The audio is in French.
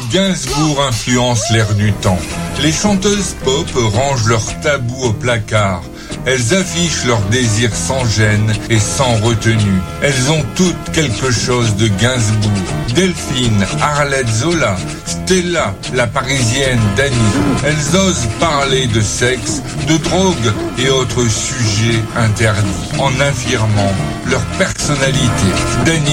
Gainsbourg influence l'air du temps. Les chanteuses pop rangent leurs tabous au placard. Elles affichent leurs désirs sans gêne et sans retenue. Elles ont toutes quelque chose de Gainsbourg. Delphine, Arlette Zola, Stella, la parisienne Dany. Elles osent parler de sexe, de drogue et autres sujets interdits en affirmant leur personnalité. Dany